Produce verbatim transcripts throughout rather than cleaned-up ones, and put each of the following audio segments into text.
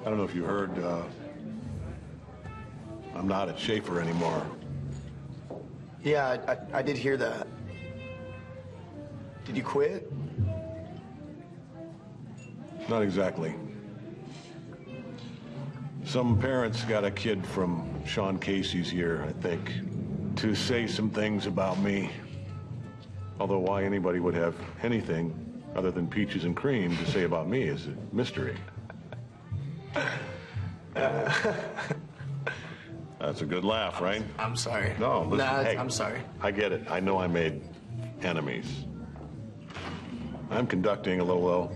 I don't know if you heard, uh, I'm not at Schaefer anymore. Yeah, I, I, I did hear that. Did you quit? Not exactly. Some parents got a kid from Sean Casey's here, I think, to say some things about me. Although why anybody would have anything other than peaches and cream to say about me is a mystery. Uh, That's a good laugh, right? I'm sorry. No, listen, nah, hey, I'm sorry. I get it. I know I made enemies. I'm conducting a little, uh,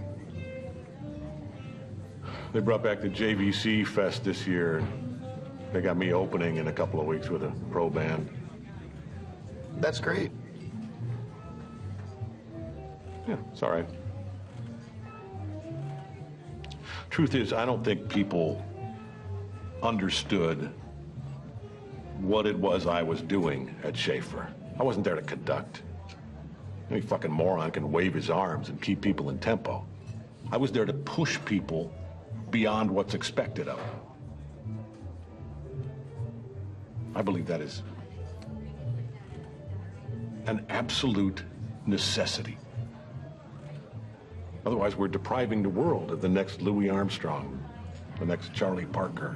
they brought back the J V C Fest this year. They got me opening in a couple of weeks with a pro band. That's great. Yeah, it's all right. Truth is, I don't think people understood what it was I was doing at Schaefer. I wasn't there to conduct. Any fucking moron can wave his arms and keep people in tempo. I was there to push people beyond what's expected of them. I believe that is an absolute necessity. Otherwise, we're depriving the world of the next Louis Armstrong, the next Charlie Parker.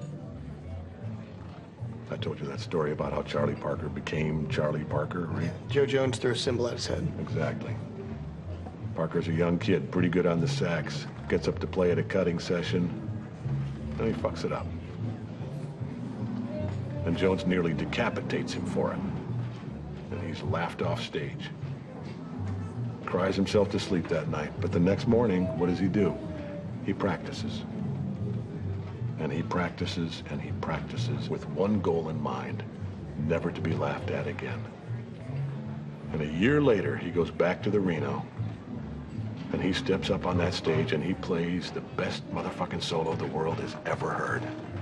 I told you that story about how Charlie Parker became Charlie Parker, right? Joe Jones threw a cymbal at his head. Exactly. Parker's a young kid, pretty good on the sax, gets up to play at a cutting session, and he fucks it up. And Jones nearly decapitates him for it. And he's laughed off stage. Cries himself to sleep that night, but the next morning, what does he do? He practices. And he practices and he practices with one goal in mind, never to be laughed at again. And a year later, he goes back to the Reno, and he steps up on that stage and he plays the best motherfucking solo the world has ever heard.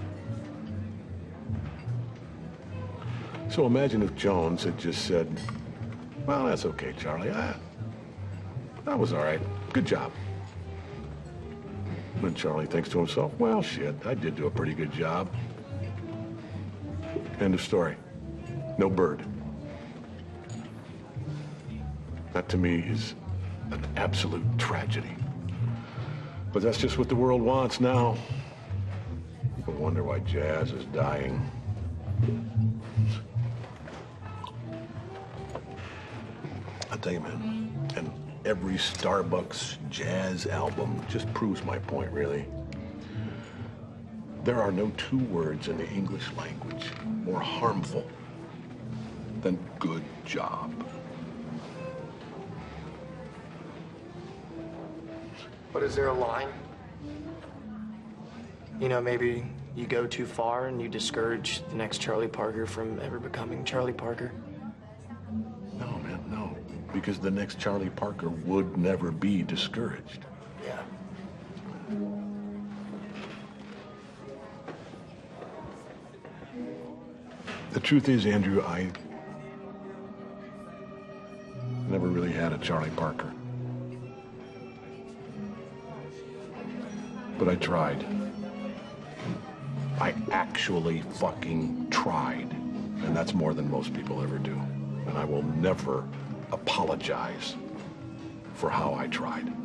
So imagine if Jones had just said, well, that's okay, Charlie. I, that was all right. Good job. And Charlie thinks to himself, well, shit, I did do a pretty good job. End of story. No bird. That, to me, is an absolute tragedy. But that's just what the world wants now. People wonder why jazz is dying. I'll tell you, man, and every Starbucks jazz album just proves my point, really. There are no two words in the English language more harmful than good job. But is there a line? You know, maybe you go too far and you discourage the next Charlie Parker from ever becoming Charlie Parker? No, man, no. Because the next Charlie Parker would never be discouraged. Yeah. The truth is, Andrew, I never really had a Charlie Parker. But I tried. I actually fucking tried. And that's more than most people ever do. And I will never apologize for how I tried.